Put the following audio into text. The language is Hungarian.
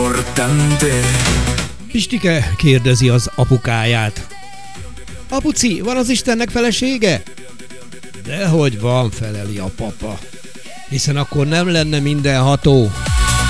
Pistike kérdezi az apukáját. Apuci, van az Istennek felesége? Dehogy van, feleli a papa. Hiszen akkor nem lenne mindenható.